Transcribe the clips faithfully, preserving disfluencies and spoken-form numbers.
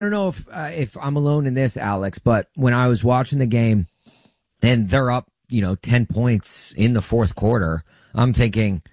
don't know if uh, if I'm alone in this, Alex, but when I was watching the game and they're up, you know, ten points in the fourth quarter, I'm thinking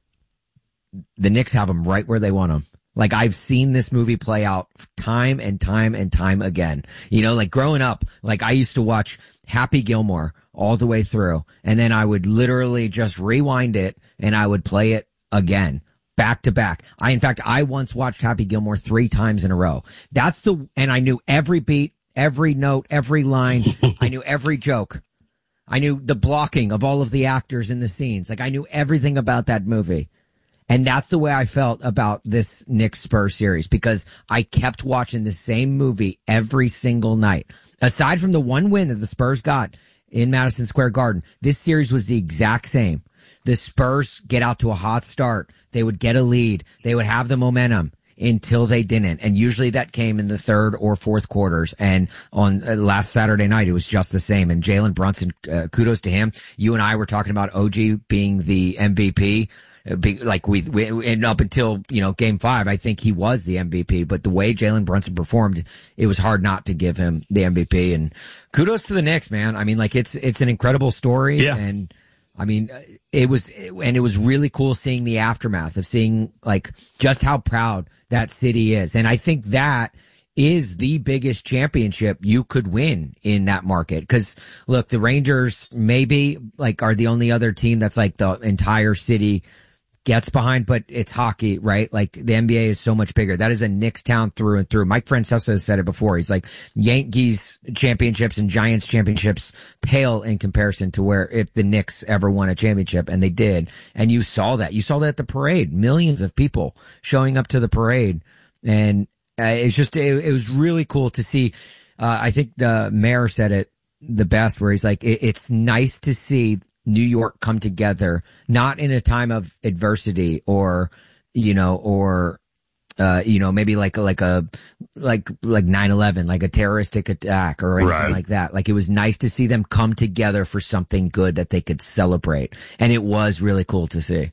the Knicks have them right where they want them. Like, I've seen this movie play out time and time and time again. You know, like growing up, like I used to watch Happy Gilmore all the way through, and then I would literally just rewind it and I would play it again. Back to back. I, in fact, I once watched Happy Gilmore three times in a row. That's the, and I knew every beat, every note, every line. I knew every joke. I knew the blocking of all of the actors in the scenes. Like, I knew everything about that movie. And that's the way I felt about this Knicks Spurs series, because I kept watching the same movie every single night. Aside from the one win that the Spurs got in Madison Square Garden, this series was the exact same. The Spurs get out to a hot start. They would get a lead. They would have the momentum until they didn't. And usually that came in the third or fourth quarters. And on uh, last Saturday night, it was just the same. And Jalen Brunson, uh, kudos to him. You and I were talking about O G being the M V P. Uh, be, like we, we, and up until, you know, game five, I think he was the M V P. But the way Jalen Brunson performed, it was hard not to give him the M V P. And kudos to the Knicks, man. I mean, like, it's, it's an incredible story. Yeah. And, I mean, it was, and it was really cool seeing the aftermath of seeing like just how proud that city is. And I think that is the biggest championship you could win in that market. Cause look, the Rangers maybe like are the only other team that's like the entire city gets behind, but it's hockey, right? Like the N B A is so much bigger. That is a Knicks town through and through. Mike Francesa has said it before. He's like, Yankees championships and Giants championships pale in comparison to where if the Knicks ever won a championship, and they did. And you saw that. You saw that at the parade. Millions of people showing up to the parade. And uh, it's just, it, it was really cool to see. Uh, I think the mayor said it the best, where he's like, it, it's nice to see New York come together, not in a time of adversity or, you know, or, uh, you know, maybe like, like a, like, like nine eleven, like a terroristic attack or anything right. like that. Like, it was nice to see them come together for something good that they could celebrate. And it was really cool to see.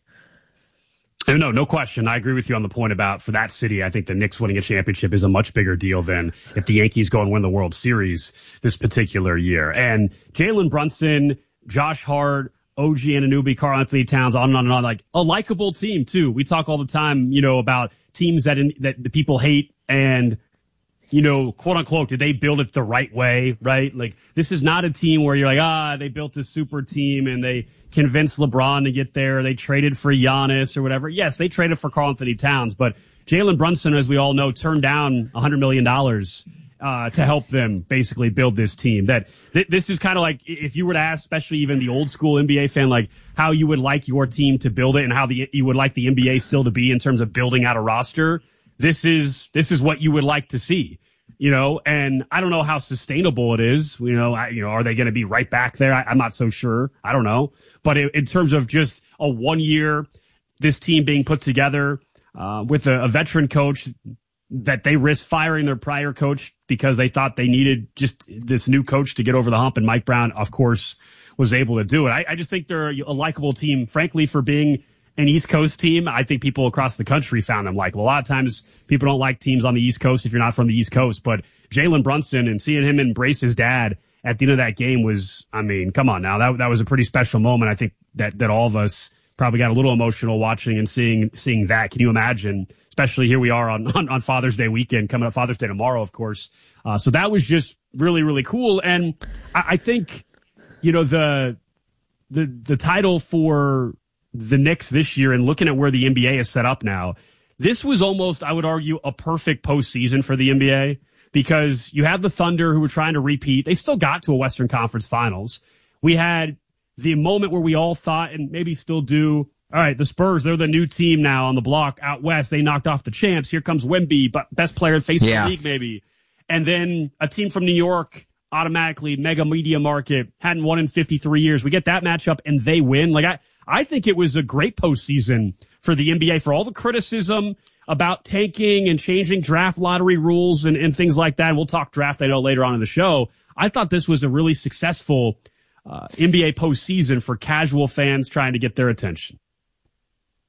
No, no question. I agree with you on the point about, for that city, I think the Knicks winning a championship is a much bigger deal than if the Yankees go and win the World Series this particular year. And Jalen Brunson, Josh Hart, O G Anunoby, Karl-Anthony Towns, on and on and on, like a likable team too. We talk all the time, you know, about teams that in, that the people hate, and, you know, quote unquote, did they build it the right way, right? Like, this is not a team where you're like, ah, they built a super team and they convinced LeBron to get there. They traded for Giannis or whatever. Yes, they traded for Karl-Anthony Towns, but Jalen Brunson, as we all know, turned down one hundred million dollars Uh, to help them basically build this team. That th- this is kind of like, if you were to ask, especially even the old school N B A fan, like how you would like your team to build it and how the you would like the N B A still to be in terms of building out a roster. This is this is what you would like to see, you know. And I don't know how sustainable it is. You know, I, you know, are they going to be right back there? I, I'm not so sure. I don't know. But in, in terms of just a one year, this team being put together uh, with a, a veteran coach, that they risked firing their prior coach because they thought they needed just this new coach to get over the hump. And Mike Brown, of course, was able to do it. I, I just think they're a likable team. Frankly, for being an East Coast team, I think people across the country found them likable. A lot of times people don't like teams on the East Coast if you're not from the East Coast. But Jalen Brunson and seeing him embrace his dad at the end of that game was, I mean, come on now. That, that was a pretty special moment. I think that, that all of us probably got a little emotional watching and seeing, seeing that. Can you imagine? Especially here we are on, on, on Father's Day weekend, coming up Father's Day tomorrow, of course. Uh, so that was just really, really cool. And I, I think, you know, the, the, the title for the Knicks this year, and looking at where the N B A is set up now, this was almost, I would argue, a perfect postseason for the N B A, because you had the Thunder, who were trying to repeat. They still got to a Western Conference Finals. We had the moment where we all thought, and maybe still do, all right, the Spurs, they're the new team now on the block out west. They knocked off the champs. Here comes Wemby, but best player facing yeah. the league, maybe. And then a team from New York, automatically mega media market, hadn't won in fifty-three years. We get that matchup and they win. Like, I, I think it was a great postseason for the N B A, for all the criticism about tanking and changing draft lottery rules and, and things like that. And we'll talk draft, I know, later on in the show. I thought this was a really successful uh, N B A postseason for casual fans trying to get their attention.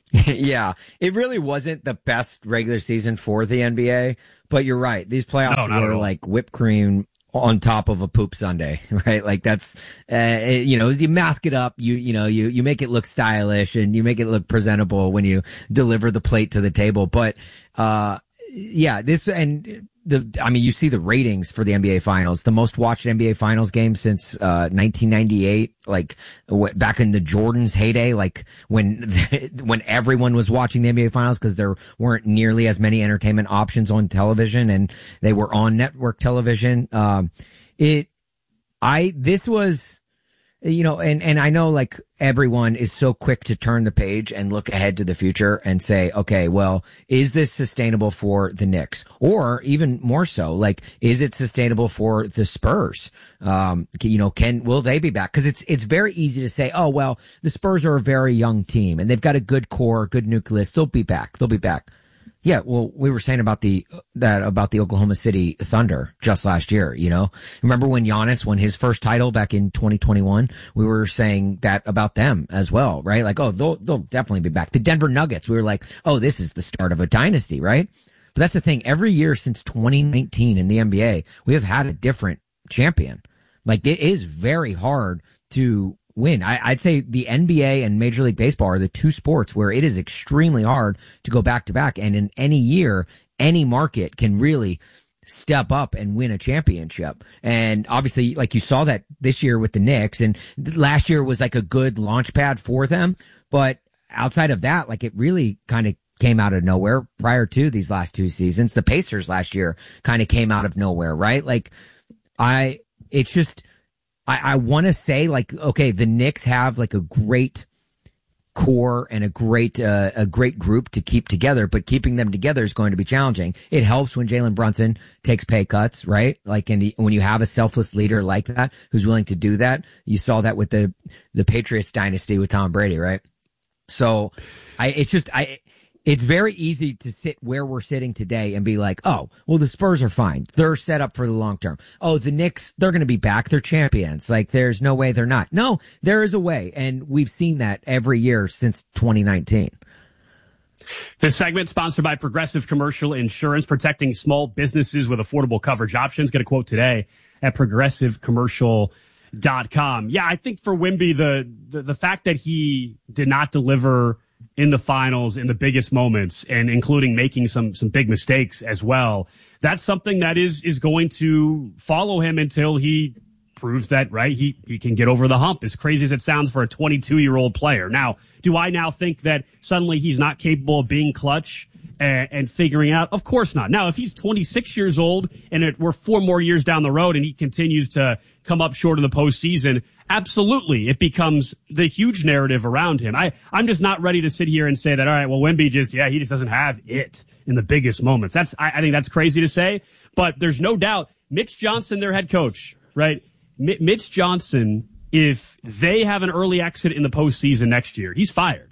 Yeah, it really wasn't the best regular season for the N B A, but you're right. These playoffs no, were like whipped cream on top of a poop sundae, right? Like that's, uh, you know, you mask it up, you, you know, you, you make it look stylish and you make it look presentable when you deliver the plate to the table. But, uh, yeah, this, and the, I mean, you see the ratings for the N B A finals, the most watched N B A finals game since, uh, nineteen ninety-eight, like w- back in the Jordan's heyday, like when, when everyone was watching the N B A finals because there weren't nearly as many entertainment options on television and they were on network television. Um, it, I, this was, you know, and, and I know like everyone is so quick to turn the page and look ahead to the future and say, okay, well, is this sustainable for the Knicks? Or even more so, like, is it sustainable for the Spurs? Um, you know, can, will they be back? Cause it's, it's very easy to say, oh, well, the Spurs are a very young team and they've got a good core, good nucleus. They'll be back. They'll be back. Yeah, well, we were saying about the that about the Oklahoma City Thunder just last year, you know. Remember when Giannis won his first title back in twenty twenty-one? We were saying that about them as well, right? Like, oh, they'll they'll definitely be back. The Denver Nuggets, we were like, oh, this is the start of a dynasty, right? But that's the thing. Every year since twenty nineteen in the N B A, we have had a different champion. Like, it is very hard to win. I, I'd say the N B A and Major League Baseball are the two sports where it is extremely hard to go back to back. And in any year, any market can really step up and win a championship. And obviously, like you saw that this year with the Knicks, and last year was like a good launch pad for them. But outside of that, like it really kind of came out of nowhere prior to these last two seasons. The Pacers last year kind of came out of nowhere, right? Like I, it's just, I, I want to say like, okay, the Knicks have like a great core and a great, uh, a great group to keep together, but keeping them together is going to be challenging. It helps when Jalen Brunson takes pay cuts, right? Like, and when you have a selfless leader like that, who's willing to do that, you saw that with the, the Patriots dynasty with Tom Brady, right? So I, it's just, I, it's very easy to sit where we're sitting today and be like, oh, well, the Spurs are fine. They're set up for the long term. Oh, the Knicks, they're going to be back. They're champions. Like, there's no way they're not. No, there is a way. And we've seen that every year since twenty nineteen. This segment sponsored by Progressive Commercial Insurance, protecting small businesses with affordable coverage options. Get a quote today at progressive commercial dot com. Yeah, I think for Wemby, the, the, the fact that he did not deliver in the finals in the biggest moments and including making some some big mistakes as well, that's something that is is going to follow him until he proves that, right, he he can get over the hump, as crazy as it sounds for a twenty-two year old player. Now, do I now think that suddenly he's not capable of being clutch and, and figuring out? Of course not. Now, if he's twenty-six years old and it, we're four more years down the road and he continues to come up short of the postseason, absolutely, it becomes the huge narrative around him. I, I'm just not ready to sit here and say that, all right, well, Wemby just, yeah, he just doesn't have it in the biggest moments. That's, I, I think that's crazy to say, but there's no doubt Mitch Johnson, their head coach, right? M- Mitch Johnson, if they have an early exit in the postseason next year, he's fired.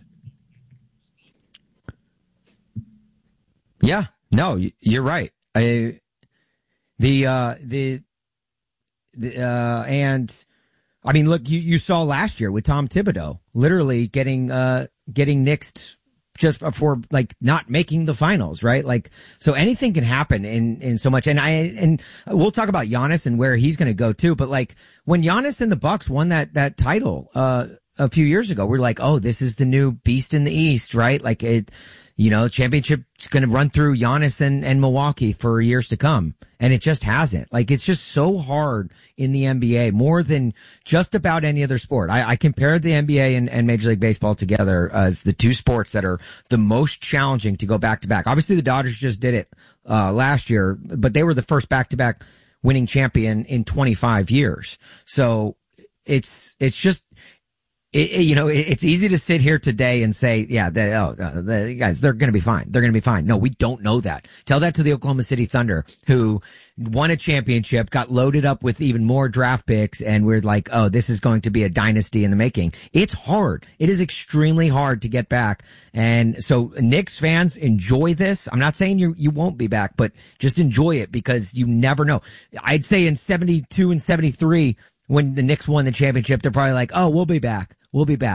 Yeah, no, you're right. I, the, uh, the, the, uh, and, I mean, look, you, you saw last year with Tom Thibodeau literally getting, uh, getting nixed just for like not making the finals, right? Like, so anything can happen in, in so much. And I, and we'll talk about Giannis and where he's going to go too. But like when Giannis and the Bucks won that, that title, uh, a few years ago, we're like, oh, this is the new beast in the East, right? Like it, you know, championship's going to run through Giannis and, and Milwaukee for years to come. And it just hasn't. Like, it's just so hard in the N B A, more than just about any other sport. I, I compared the N B A and, and Major League Baseball together as the two sports that are the most challenging to go back to back. Obviously, the Dodgers just did it, uh, last year, but they were the first back to back winning champion in twenty-five years. So it's, it's just, It, it, you know, it, it's easy to sit here today and say, yeah, they, oh, uh, the guys, they're going to be fine. They're going to be fine. No, we don't know that. Tell that to the Oklahoma City Thunder, who won a championship, got loaded up with even more draft picks, and we're like, oh, this is going to be a dynasty in the making. It's hard. It is extremely hard to get back. And so Knicks fans, enjoy this. I'm not saying you, you won't be back, but just enjoy it because you never know. I'd say in seventy-two and seventy-three, when the Knicks won the championship, they're probably like, oh, we'll be back. We'll be back.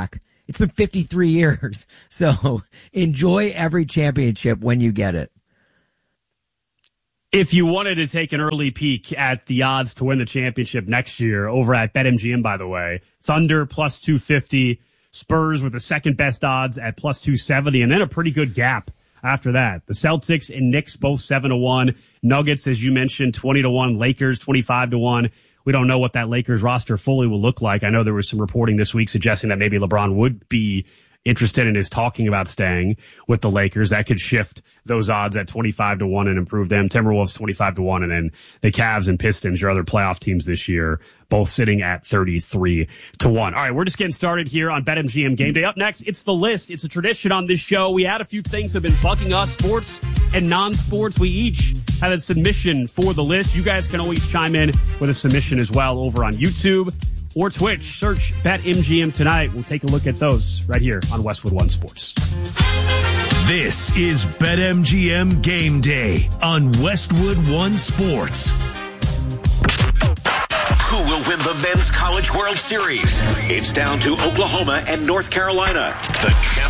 It's been fifty-three years. So enjoy every championship when you get it. If you wanted to take an early peek at the odds to win the championship next year over at BetMGM, by the way, Thunder plus two fifty, Spurs with the second best odds at plus two seventy, and then a pretty good gap after that. The Celtics and Knicks both seven to one. Nuggets, as you mentioned, twenty to one. Lakers twenty-five to one. We don't know what that Lakers roster fully will look like. I know there was some reporting this week suggesting that maybe LeBron would be interested and is talking about staying with the Lakers. That could shift those odds at twenty-five to one and improve them. Timberwolves twenty-five to one, and then the Cavs and Pistons, your other playoff teams this year, both sitting at thirty-three to one. All right, we're just getting started here on BetMGM Game Day. Up next, it's the list. It's a tradition on this show. We had a few things that have been bugging us, sports and non-sports. We each have a submission for the list. You guys can always chime in with a submission as well over on YouTube or Twitch. Search BetMGM tonight. We'll take a look at those right here on Westwood One Sports. This is BetMGM Game Day on Westwood One Sports. Who will win the Men's College World Series? It's down to Oklahoma and North Carolina. The champion